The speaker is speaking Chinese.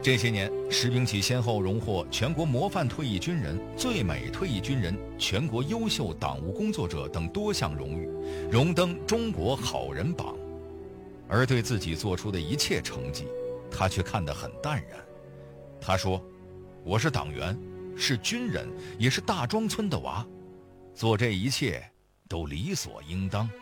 这些年，石兵起先后荣获全国模范退役军人、最美退役军人、全国优秀党务工作者等多项荣誉，荣登中国好人榜。而对自己做出的一切成绩，他却看得很淡然。他说：“我是党员，是军人，也是大庄村的娃，做这一切都理所应当。”